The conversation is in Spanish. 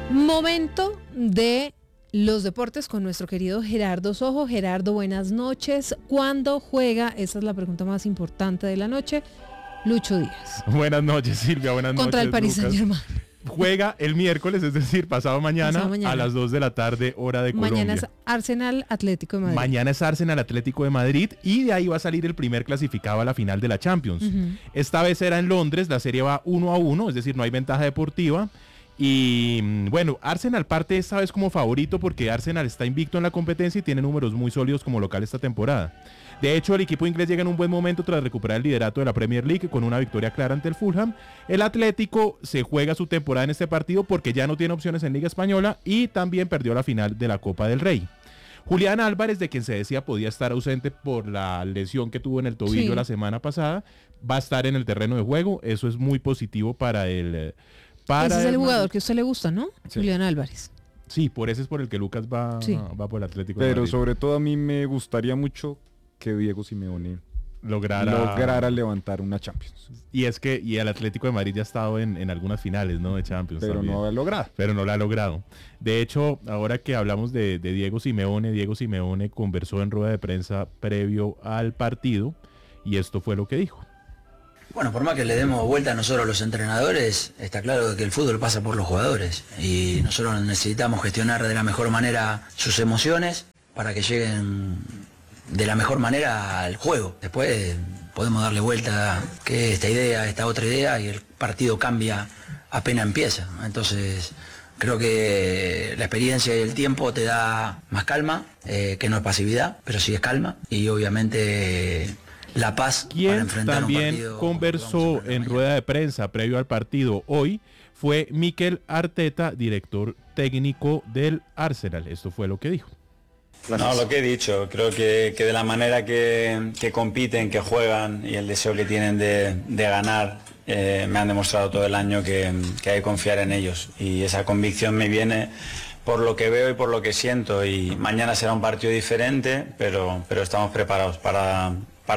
Momento de los deportes con nuestro querido Gerardo Sojo. Gerardo, buenas noches. ¿Cuándo juega? Esa es la pregunta más importante de la noche. Lucho Díaz. Buenas noches, Silvia. Buenas noches, contra el Paris Saint-Germain. Juega el miércoles, es decir, pasado mañana a las 2 de la tarde, hora de Colombia. Mañana es Arsenal Atlético de Madrid. Mañana es Arsenal Atlético de Madrid y de ahí va a salir el primer clasificado a la final de la Champions. Esta vez será en Londres, la serie va 1-1, es decir, no hay ventaja deportiva. Y bueno, Arsenal parte esta vez como favorito porque Arsenal está invicto en la competencia y tiene números muy sólidos como local esta temporada. De hecho, el equipo inglés llega en un buen momento tras recuperar el liderato de la Premier League con una victoria clara ante el Fulham. El Atlético se juega su temporada en este partido porque ya no tiene opciones en Liga Española y también perdió la final de la Copa del Rey. Julián Álvarez, de quien se decía podía estar ausente por la lesión que tuvo en el tobillo la semana pasada, va a estar en el terreno de juego. Eso es muy positivo para el... Ese es el jugador que a usted le gusta, ¿no? Sí. Julián Álvarez. Sí, por ese es por el que Lucas va por el Atlético de Madrid. Pero sobre todo a mí me gustaría mucho que Diego Simeone lograra levantar una Champions. Y es que el Atlético de Madrid ya ha estado en algunas finales, ¿no? De Champions. Pero también. No lo ha logrado. Pero no lo ha logrado. De hecho, ahora que hablamos de Diego Simeone conversó en rueda de prensa previo al partido y esto fue lo que dijo. Bueno, por más que le demos vuelta a nosotros los entrenadores, está claro que el fútbol pasa por los jugadores y nosotros necesitamos gestionar de la mejor manera sus emociones para que lleguen de la mejor manera al juego. Después podemos darle vuelta que esta otra idea y el partido cambia apenas empieza. Entonces creo que la experiencia y el tiempo te da más calma, que no es pasividad, pero sí es calma y obviamente... la paz para enfrentar también un partido conversó en rueda de prensa previo al partido hoy fue Mikel Arteta, director técnico del Arsenal. Esto fue lo que dijo. No, lo que he dicho, creo que de la manera que compiten, que juegan y el deseo que tienen de ganar, me han demostrado todo el año que hay que confiar en ellos y esa convicción me viene por lo que veo y por lo que siento y mañana será un partido diferente, pero estamos preparados para